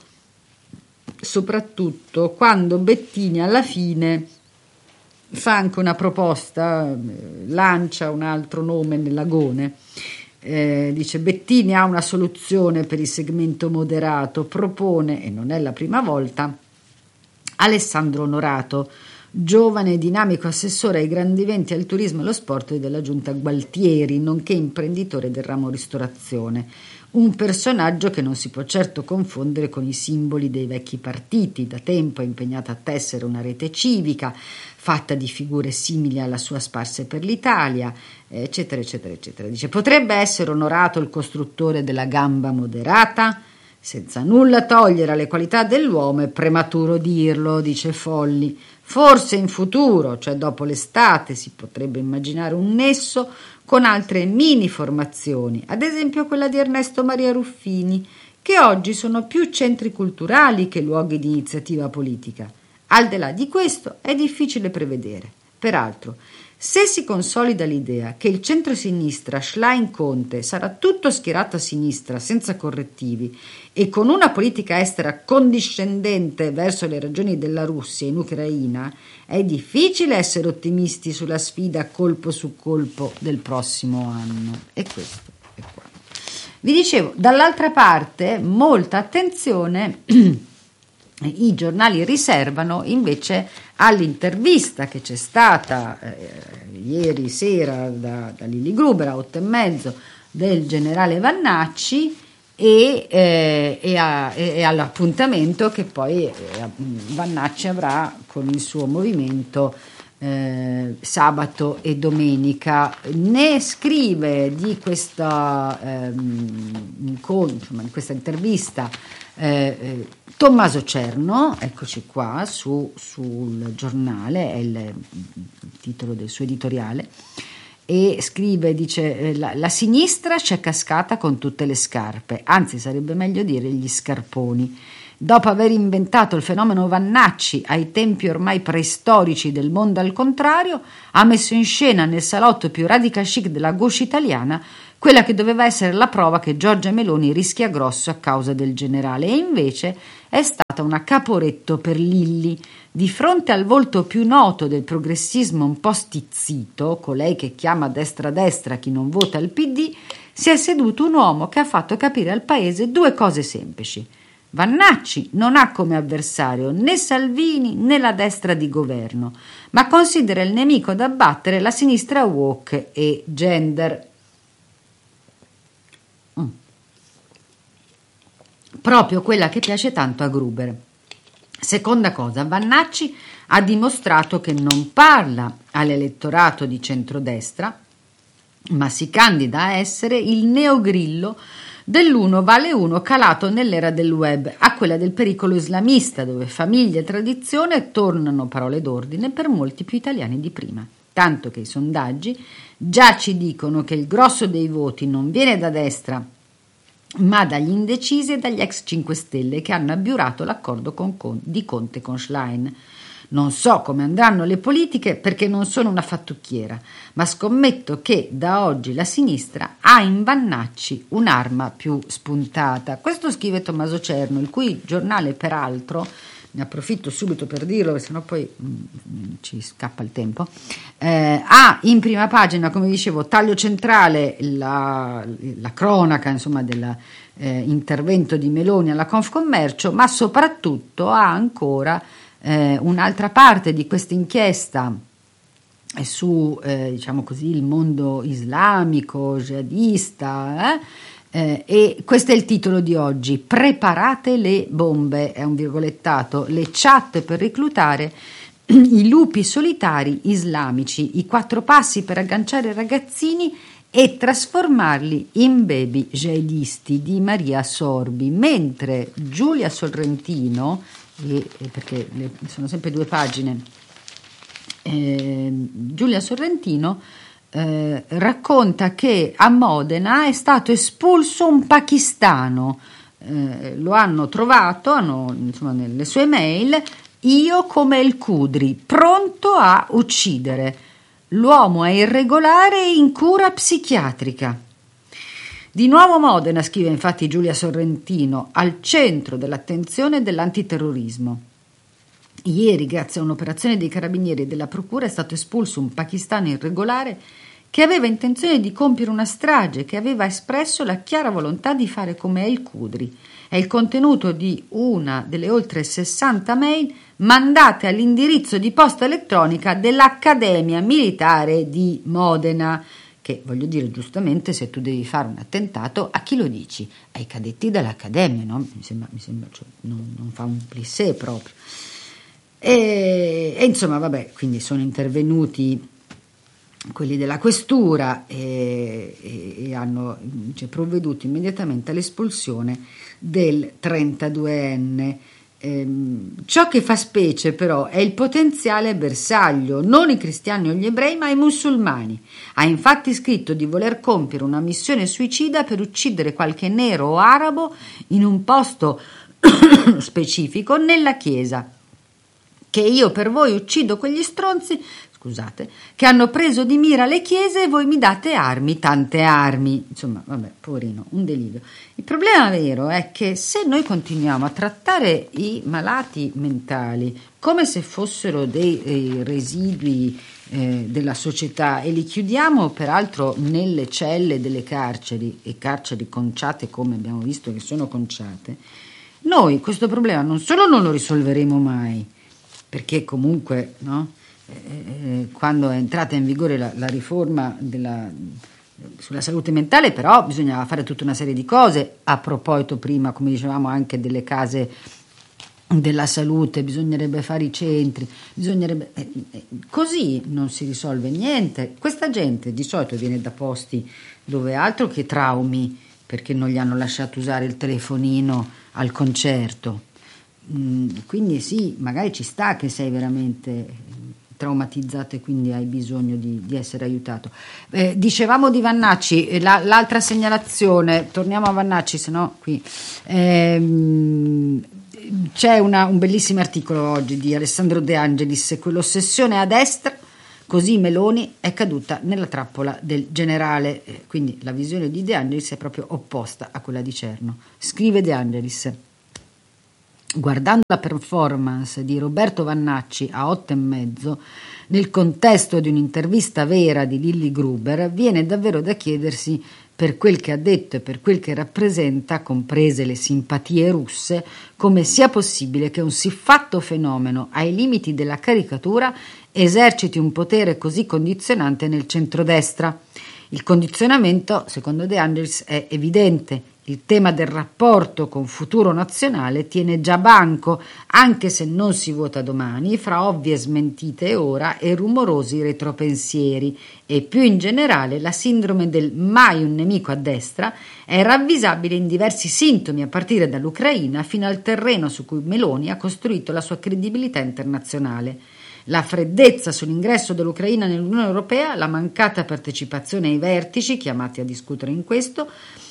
quando Bettini alla fine fa anche una proposta, lancia un altro nome nell'agone. Dice: Bettini ha una soluzione per il segmento moderato, propone, e non è la prima volta, Alessandro Onorato, giovane e dinamico assessore ai grandi eventi, al turismo e allo sport della giunta Gualtieri, nonché imprenditore del ramo ristorazione. Un personaggio che non si può certo confondere con i simboli dei vecchi partiti. Da tempo è impegnato a tessere una rete civica fatta di figure simili alla sua sparse per l'Italia, eccetera, eccetera, eccetera. Dice: potrebbe essere Onorato il costruttore della gamba moderata? Senza nulla togliere alle qualità dell'uomo, è prematuro dirlo, dice Folli. Forse in futuro, cioè dopo l'estate, si potrebbe immaginare un nesso con altre mini formazioni, ad esempio quella di Ernesto Maria Ruffini, che oggi sono più centri culturali che luoghi di iniziativa politica. Al di là di questo è difficile prevedere. Peraltro, se si consolida l'idea che il centro-sinistra Schlein-Conte sarà tutto schierato a sinistra senza correttivi e con una politica estera condiscendente verso le ragioni della Russia in Ucraina, è difficile essere ottimisti sulla sfida colpo su colpo del prossimo anno. E questo è qua. Vi dicevo, dall'altra parte, molta attenzione i giornali riservano invece all'intervista che c'è stata ieri sera da Lilli Gruber a 8:30 del generale Vannacci e all'appuntamento che poi Vannacci avrà con il suo movimento sabato e domenica. Ne scrive di questa insomma, di questa intervista Tommaso Cerno, eccoci qua sul giornale, è il titolo del suo editoriale, e scrive, dice la sinistra c'è cascata con tutte le scarpe, anzi sarebbe meglio dire gli scarponi. Dopo aver inventato il fenomeno Vannacci ai tempi ormai preistorici del mondo al contrario, ha messo in scena nel salotto più radical chic della gauche italiana quella che doveva essere la prova che Giorgia Meloni rischia grosso a causa del generale, e invece è stata una Caporetto per Lilli. Di fronte al volto più noto del progressismo un po' stizzito, colei che chiama destra chi non vota il PD, si è seduto un uomo che ha fatto capire al paese due cose semplici. Vannacci non ha come avversario né Salvini né la destra di governo, ma considera il nemico da battere la sinistra woke e gender. Proprio quella che piace tanto a Gruber. Seconda cosa, Vannacci ha dimostrato che non parla all'elettorato di centrodestra, ma si candida a essere il neogrillo dell'uno vale uno calato nell'era del web, a quella del pericolo islamista, dove famiglia e tradizione tornano parole d'ordine per molti più italiani di prima. Tanto che i sondaggi già ci dicono che il grosso dei voti non viene da destra, ma dagli indecisi e dagli ex 5 Stelle che hanno abiurato l'accordo di Conte con Schlein. Non so come andranno le politiche perché non sono una fattucchiera, ma scommetto che da oggi la sinistra ha in Vannacci un'arma più spuntata. Questo scrive Tommaso Cerno, il cui giornale peraltro, ne approfitto subito per dirlo, perché sennò poi ci scappa il tempo, ha in prima pagina, come dicevo, taglio centrale la cronaca, insomma, dell'intervento di Meloni alla Confcommercio, ma soprattutto ha ancora un'altra parte di questa inchiesta su diciamo così il mondo islamico, jihadista, e questo è il titolo di oggi: preparate le bombe, è un virgolettato, le chat per reclutare i lupi solitari islamici, i 4 passi per agganciare ragazzini e trasformarli in baby jihadisti di Maria Sorbi, mentre Giulia Sorrentino, perché sono sempre 2 pagine, Giulia Sorrentino racconta che a Modena è stato espulso un pakistano, lo hanno trovato, insomma, nelle sue mail, io come il Cudri, pronto a uccidere. L'uomo è irregolare e in cura psichiatrica. Di nuovo Modena, scrive infatti Giulia Sorrentino, al centro dell'attenzione dell'antiterrorismo. Ieri, grazie a un'operazione dei carabinieri e della procura, è stato espulso un pakistano irregolare che aveva intenzione di compiere una strage, che aveva espresso la chiara volontà di fare come El Cudri. È il contenuto di una delle oltre 60 mail mandate all'indirizzo di posta elettronica dell'Accademia Militare di Modena, che, voglio dire, giustamente, se tu devi fare un attentato, a chi lo dici? Ai cadetti dell'Accademia, no? Mi sembra cioè, non fa un plissé proprio. E insomma, vabbè, quindi sono intervenuti quelli della questura e hanno provveduto immediatamente all'espulsione del 32enne. Ciò che fa specie però è il potenziale bersaglio, non i cristiani o gli ebrei ma i musulmani. Ha infatti scritto di voler compiere una missione suicida per uccidere qualche nero o arabo in un posto specifico nella chiesa, che io per voi uccido quegli stronzi, scusate, che hanno preso di mira le chiese e voi mi date armi, tante armi. Insomma, vabbè, poverino, un delirio. Il problema vero è che se noi continuiamo a trattare i malati mentali come se fossero dei residui della società e li chiudiamo peraltro nelle celle delle carceri, e carceri conciate come abbiamo visto che sono conciate, noi questo problema non solo non lo risolveremo mai, perché comunque, no? Quando è entrata in vigore la riforma sulla salute mentale, però bisognava fare tutta una serie di cose, a proposito prima, come dicevamo, anche delle case della salute, bisognerebbe fare i centri, bisognerebbe così non si risolve niente. Questa gente di solito viene da posti dove altro che traumi, perché non gli hanno lasciato usare il telefonino al concerto. Quindi sì, magari ci sta che sei veramente traumatizzato e quindi hai bisogno di essere aiutato. Dicevamo di Vannacci, l'altra segnalazione, torniamo a Vannacci, se no qui c'è un bellissimo articolo oggi di Alessandro De Angelis, quell'ossessione a destra, così Meloni è caduta nella trappola del generale, quindi la visione di De Angelis è proprio opposta a quella di Cerno. Scrive De Angelis: guardando la performance di Roberto Vannacci a 8,5, nel contesto di un'intervista vera di Lilli Gruber, viene davvero da chiedersi, per quel che ha detto e per quel che rappresenta, comprese le simpatie russe, come sia possibile che un siffatto fenomeno ai limiti della caricatura eserciti un potere così condizionante nel centrodestra. Il condizionamento, secondo De Angelis, è evidente. Il tema del rapporto con Futuro Nazionale tiene già banco, anche se non si vota domani, fra ovvie smentite ora e rumorosi retropensieri, e più in generale la sindrome del mai un nemico a destra è ravvisabile in diversi sintomi, a partire dall'Ucraina fino al terreno su cui Meloni ha costruito la sua credibilità internazionale. La freddezza sull'ingresso dell'Ucraina nell'Unione Europea, la mancata partecipazione ai vertici chiamati a discutere in questo,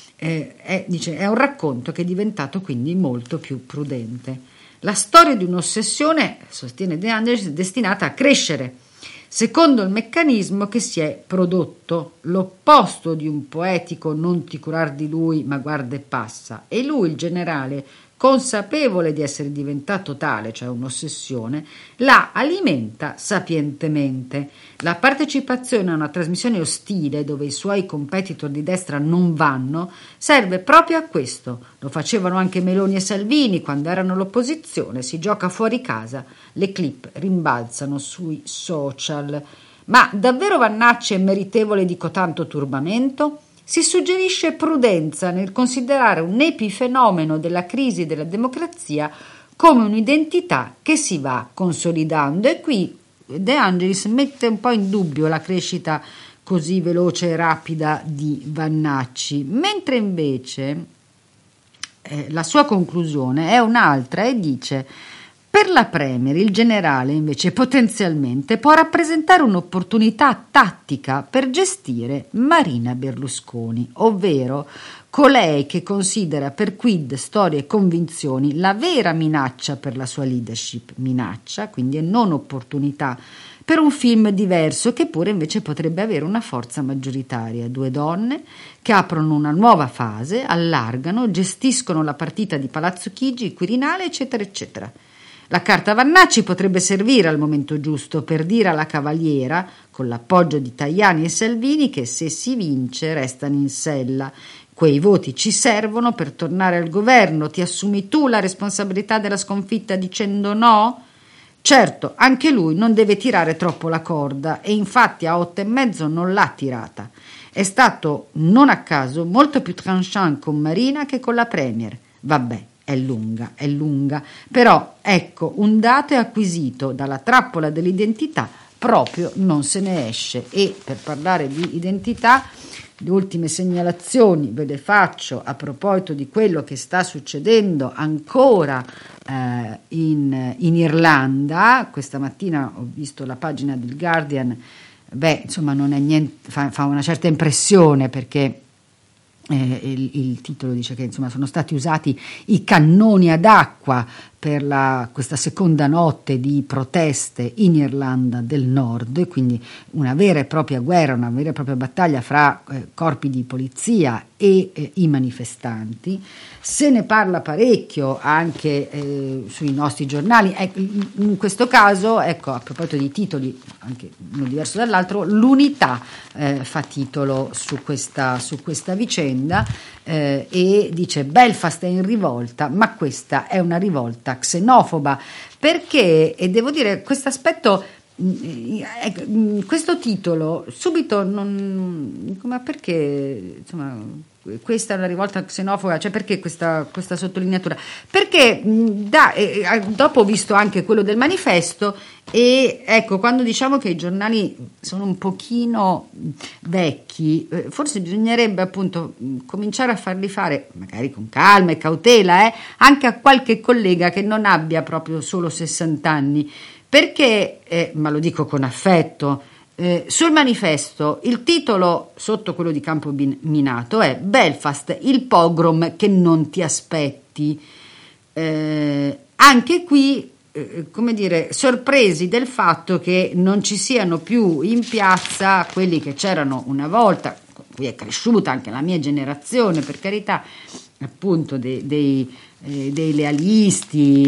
è un racconto che è diventato quindi molto più prudente. La storia di un'ossessione, sostiene De Angelis, è destinata a crescere secondo il meccanismo che si è prodotto, l'opposto di un poetico non ti curar di lui ma guarda e passa, e lui, il generale, consapevole di essere diventato tale, cioè un'ossessione, la alimenta sapientemente. La partecipazione a una trasmissione ostile dove i suoi competitor di destra non vanno serve proprio a questo. Lo facevano anche Meloni e Salvini quando erano all'opposizione. Si gioca fuori casa, le clip rimbalzano sui social. Ma davvero Vannacci è meritevole di cotanto turbamento? Si suggerisce prudenza nel considerare un epifenomeno della crisi della democrazia come un'identità che si va consolidando, e qui De Angelis mette un po' in dubbio la crescita così veloce e rapida di Vannacci, mentre invece la sua conclusione è un'altra e dice: per la Premier il generale invece potenzialmente può rappresentare un'opportunità tattica per gestire Marina Berlusconi, ovvero colei che considera per quid, storia e convinzioni la vera minaccia per la sua leadership, minaccia quindi e non opportunità, per un film diverso che pure invece potrebbe avere una forza maggioritaria. Due donne che aprono una nuova fase, allargano, gestiscono la partita di Palazzo Chigi, Quirinale, eccetera, eccetera. La carta Vannacci potrebbe servire al momento giusto per dire alla Cavaliera, con l'appoggio di Tajani e Salvini, che se si vince restano in sella. Quei voti ci servono per tornare al governo. Ti assumi tu la responsabilità della sconfitta dicendo no? Certo, anche lui non deve tirare troppo la corda, e infatti a 8,5 non l'ha tirata. È stato, non a caso, molto più tranchant con Marina che con la Premier. Vabbè, è lunga, però ecco, un dato è acquisito: dalla trappola dell'identità proprio non se ne esce. E per parlare di identità, le ultime segnalazioni ve le faccio a proposito di quello che sta succedendo ancora in Irlanda. Questa mattina ho visto la pagina del Guardian, insomma non è niente, fa una certa impressione, perché il titolo dice che insomma sono stati usati i cannoni ad acqua per questa seconda notte di proteste in Irlanda del Nord, quindi una vera e propria guerra, una vera e propria battaglia fra corpi di polizia e i manifestanti. Se ne parla parecchio anche sui nostri giornali. In questo caso, ecco, a proposito di titoli, anche uno diverso dall'altro, l'Unità fa titolo su questa vicenda e dice: Belfast è in rivolta, ma questa è una rivolta xenofoba, perché, e devo dire, questo aspetto questo titolo subito ma perché insomma questa è una rivolta xenofoba, cioè perché questa sottolineatura? Perché dopo ho visto anche quello del manifesto e ecco, quando diciamo che i giornali sono un pochino vecchi, forse bisognerebbe appunto cominciare a farli fare magari con calma e cautela, anche a qualche collega che non abbia proprio solo 60 anni, perché, ma lo dico con affetto, sul manifesto il titolo sotto quello di Campo Minato è Belfast, il pogrom che non ti aspetti. Anche qui, come dire, sorpresi del fatto che non ci siano più in piazza quelli che c'erano una volta, con cui è cresciuta anche la mia generazione, per carità, appunto dei lealisti,